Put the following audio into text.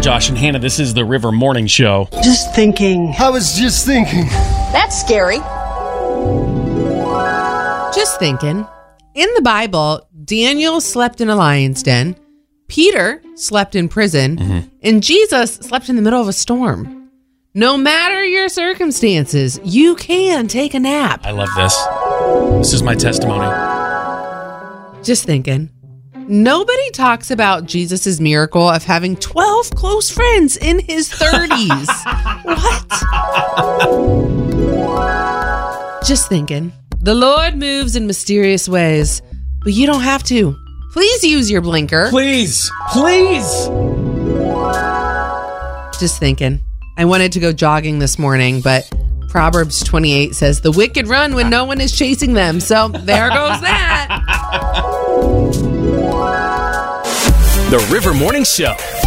Josh and Hannah. This is the River Morning Show. Just thinking. I was just thinking. That's scary. Just thinking. In the Bible, Daniel slept in a lion's den, Peter slept in prison, and Jesus slept in the middle of a storm. No matter your circumstances, you can take a nap. I love this. This is my testimony. Just thinking. Nobody talks about Jesus' miracle of having 12 close friends in his 30s. What? Just thinking. The Lord moves in mysterious ways, but you don't have to. Please use your blinker. Please. Just thinking. I wanted to go jogging this morning, but Proverbs 28 says the wicked run when no one is chasing them. So there goes that. The River Morning Show.